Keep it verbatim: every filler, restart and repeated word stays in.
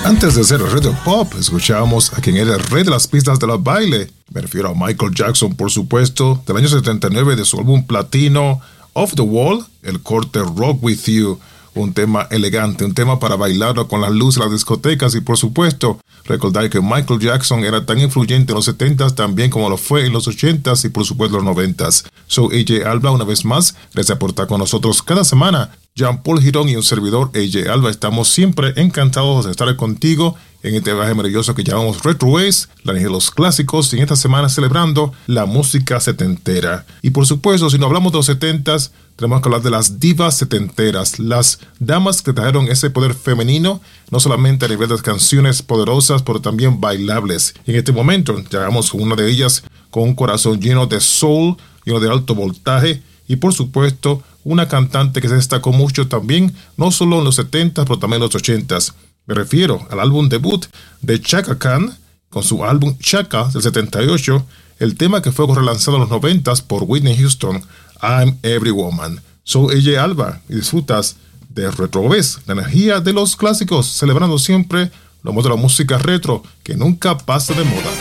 Antes de ser el rey del pop, escuchábamos a quien era el rey de las pistas de la baile. Me refiero a Michael Jackson, por supuesto, del año setenta y nueve de su álbum platino Off the Wall, el corte Rock With You. Un tema elegante, un tema para bailarlo con las luces de las discotecas y, por supuesto, recordar que Michael Jackson era tan influyente en los setentas también como lo fue en los ochentas y, por supuesto, los noventas. Soy A J Alba una vez más. Gracias por estar con nosotros cada semana. Jean Paul Girón y un servidor A J Alba estamos siempre encantados de estar contigo en este viaje maravilloso que llamamos Retro Ways, la energía de los clásicos, y en esta semana celebrando la música setentera. Y por supuesto, si no hablamos de los setentas, tenemos que hablar de las divas setenteras, las damas que trajeron ese poder femenino, no solamente a nivel de canciones poderosas, pero también bailables. Y en este momento, llegamos con una de ellas con un corazón lleno de soul, lleno de alto voltaje, y por supuesto, una cantante que se destacó mucho también, no solo en los setentas, pero también en los ochentas. Me refiero al álbum debut de Chaka Khan, con su álbum Chaka del setenta y ocho, el tema que fue relanzado en los noventas por Whitney Houston, I'm Every Woman. Soy A J Alba y disfrutas de Retro Ways, la energía de los clásicos, celebrando siempre lo mejor de la música retro que nunca pasa de moda.